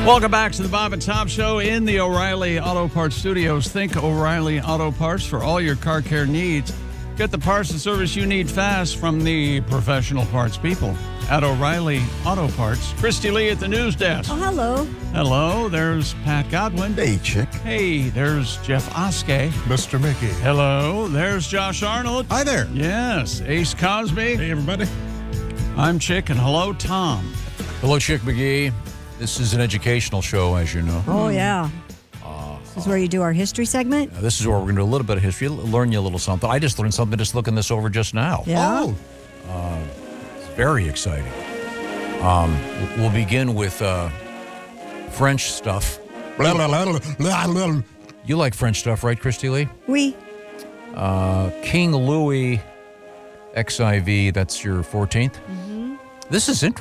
Welcome back to the Bob and Tom Show in the O'Reilly Auto Parts Studios. Think O'Reilly Auto Parts for all your car care needs. Get the parts and service you need fast from the professional parts people at O'Reilly Auto Parts. Christy Lee at the news desk. Oh, hello. Hello, there's Pat Godwin. Hey, chick. Hey, there's Jeff Oskey. Mr. Mickey. Hello, there's Josh Arnold. Hi there. Yes, Ace Cosby. Hey, everybody. I'm Chick, and hello, Tom. Hello, Chick McGee. This is an educational show, as you know. Oh, yeah. This is where you do our history segment? This is where we're going to do a little bit of history, learn you a little something. I just learned something just looking this over just now. Yeah. Oh. It's very exciting. We'll begin with French stuff. Blah, blah, blah, blah, blah. You like French stuff, right, Christy Lee? We. King Louis XIV, that's your 14th. Mm-hmm. This is interesting.